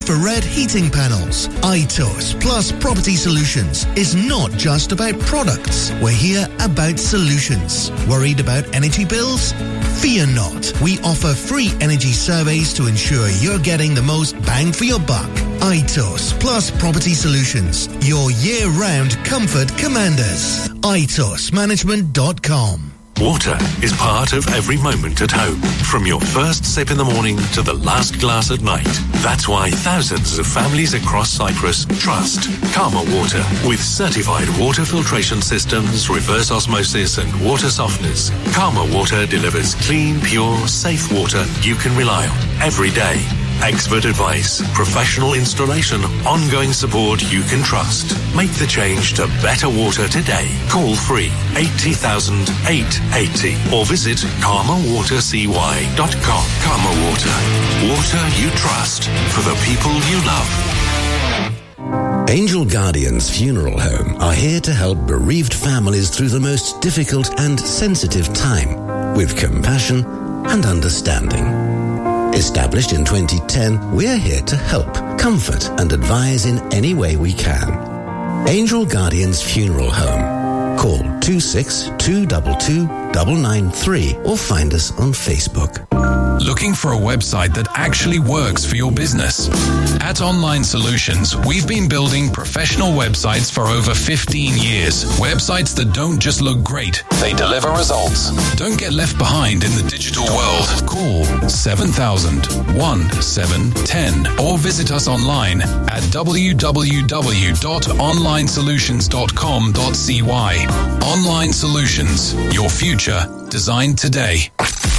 infrared heating panels. ITOS Plus Property Solutions is not just about products. We're here about solutions. Worried about energy bills? Fear not. We offer free energy surveys to ensure you're getting the most bang for your buck. ITOS Plus Property Solutions, your year-round comfort commanders. ITOSmanagement.com. Water is part of every moment at home, from your first sip in the morning to the last glass at night. That's why thousands of families across Cyprus trust Karma Water. With certified water filtration systems, reverse osmosis and water softeners, Karma Water delivers clean, pure, safe water you can rely on every day. Expert advice, professional installation, ongoing support you can trust. Make the change to better water today. Call free 80,000 880 or visit karmawatercy.com. Karma Water. Water you trust for the people you love. Angel Guardians Funeral Home are here to help bereaved families through the most difficult and sensitive time with compassion and understanding. Established in 2010, we're here to help, comfort and advise in any way we can. Angel Guardians Funeral Home. Call 26222 or find us on Facebook. Looking for a website that actually works for your business? At Online Solutions, we've been building professional websites for over 15 years. Websites that don't just look great, they deliver results. Don't get left behind in the digital world. Call 7000 1710 or visit us online at www.onlinesolutions.com.cy. Online Solutions, your future designed today.